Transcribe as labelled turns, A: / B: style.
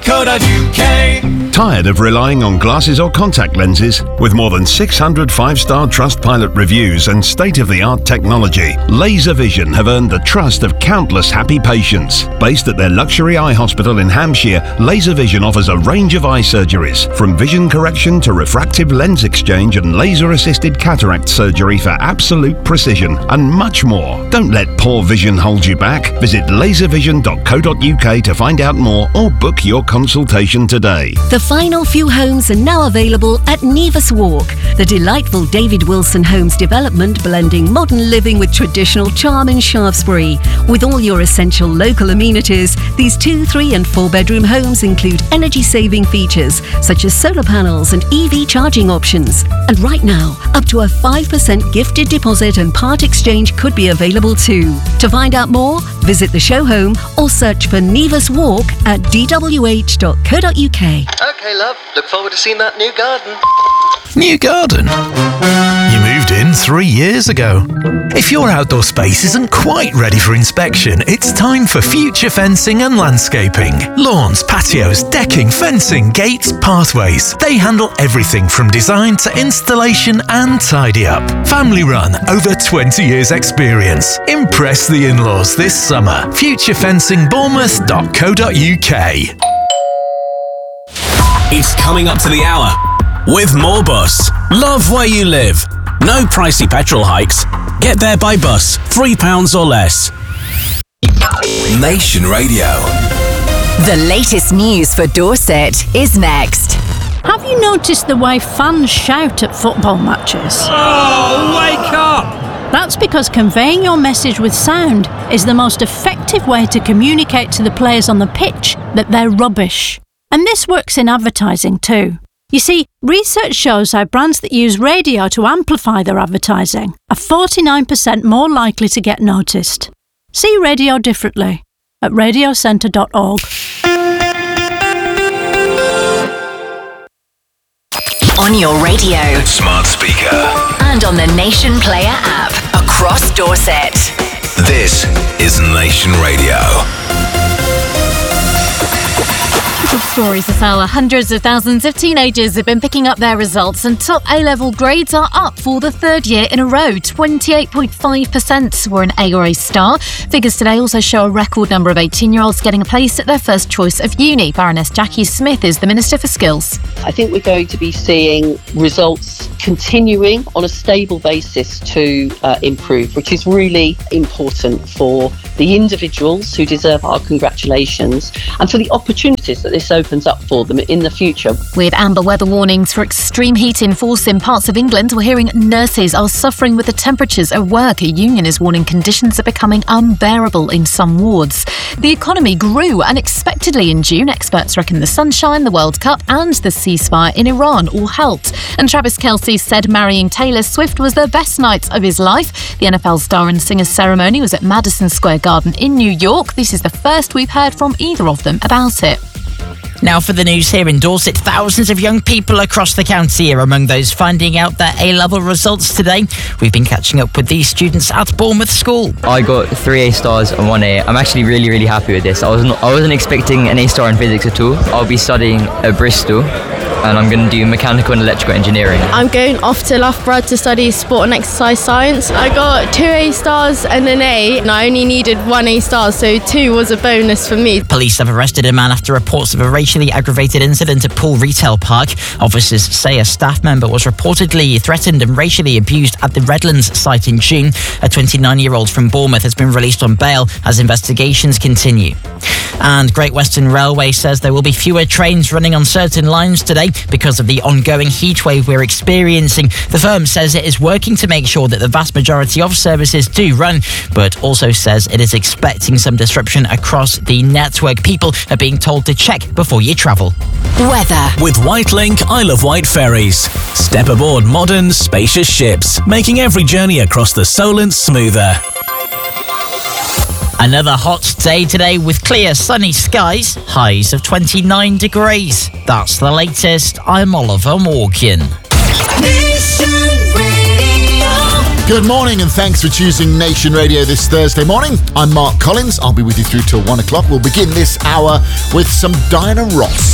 A: laservision.co.uk.
B: Tired of relying on glasses or contact lenses? With more than 600 5-star Trustpilot reviews and state-of-the-art technology, LaserVision have earned the trust of countless happy patients. Based at their luxury eye hospital in Hampshire, LaserVision offers a range of eye surgeries, from vision correction to refractive lens exchange and laser-assisted cataract surgery for absolute precision, and much more. Don't let poor vision hold you back. Visit laservision.co.uk to find out more or book your consultation today.
C: The final few homes are now available at Nevis Walk, the delightful David Wilson Homes development blending modern living with traditional charm in Shaftesbury. With all your essential local amenities, these 2, 3 and 4 bedroom homes include energy-saving features such as solar panels and EV charging options. And right now, up to a 5% gifted deposit and part exchange could be available too. To find out more, visit the show home or search for Nevis Walk at dwh.co.uk.
D: Okay, love. Look forward to seeing that new garden.
E: New garden? You moved in 3 years ago. If your outdoor space isn't quite ready for inspection, it's time for Future Fencing and Landscaping. Lawns, patios, decking, fencing, gates, pathways. They handle everything from design to installation and tidy up. Family run, over 20 years experience. Impress the in-laws this summer. futurefencingbournemouth.co.uk.
A: It's coming up to the hour with Moorbus. Love where you live. No pricey petrol hikes. Get there by bus, £3 or less.
F: Nation Radio.
G: The latest news for Dorset is next.
H: Have you noticed the way fans shout at football matches?
I: Oh, wake up!
H: That's because conveying your message with sound is the most effective way to communicate to the players on the pitch that they're rubbish. And this works in advertising too. You see, research shows how brands that use radio to amplify their advertising are 49% more likely to get noticed. See radio differently at radiocentre.org.
G: On your radio,
F: Smart speaker.
G: and on the Nation Player app across Dorset.
F: This is Nation Radio.
J: Stories this hour. Hundreds of thousands of teenagers have been picking up their results, and top A-level grades are up for the third year in a row. 28.5% were an A or A star. Figures today also show a record number of 18-year-olds getting a place at their first choice of uni. Baroness Jackie Smith is the Minister for Skills.
K: I think we're going to be seeing results continuing on a stable basis to improve, which is really important for the individuals who deserve our congratulations and for the opportunities that this opens up for them in the future.
J: With amber weather warnings for extreme heat in force in parts of England, we're hearing nurses are suffering with the temperatures at work. A union is warning conditions are becoming unbearable in some wards. The economy grew unexpectedly in June. Experts reckon the sunshine, the World Cup and the ceasefire in Iran all helped. And Travis Kelce said marrying Taylor Swift was the best night of his life. The NFL star and singer's ceremony was at Madison Square Garden in New York. This is the first we've heard from either of them about it.
L: Now for the news here in Dorset. Thousands of young people across the county are among those finding out their A-level results today. We've been catching up with these students at Bournemouth School.
M: I got 3 A stars and 1 A. I'm actually really happy with this. I wasn't expecting an A star in physics at all. I'll be studying at Bristol and I'm going to do mechanical and electrical engineering.
N: I'm going off to Loughborough to study sport and exercise science. I got 2 A stars and an A, and I only needed 1 A star, so 2 was a bonus for me.
L: Police have arrested a man after reports of a racially aggravated incident at Poole Retail Park. Officers say a staff member was reportedly threatened and racially abused at the Redlands site in June. A 29-year-old from Bournemouth has been released on bail as investigations continue. And Great Western Railway says there will be fewer trains running on certain lines today because of the ongoing heatwave we're experiencing. The firm says it is working to make sure that the vast majority of services do run, but also says it is expecting some disruption across the network. People are being told to check before you travel.
G: Weather.
A: With Whitelink Isle of Wight ferries. Step aboard modern, spacious ships, making every journey across the Solent smoother.
L: Another hot day today with clear sunny skies, highs of 29 degrees. That's the latest. I'm Oliver Morgan.
A: Nation Radio.
O: Good morning and thanks for choosing Nation Radio this Thursday morning. I'm Mark Collins. I'll be with you through till 1 o'clock. We'll begin this hour with some Diana Ross.